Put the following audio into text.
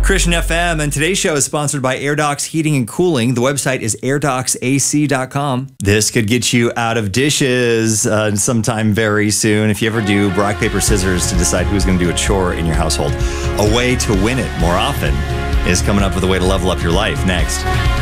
Christian FM, and today's show is sponsored by AirDocs Heating and Cooling. The website is airdocsac.com. This could get you out of dishes sometime very soon. If you ever do rock, paper, scissors to decide who's going to do a chore in your household, a way to win it more often is coming up with a way to level up your life next.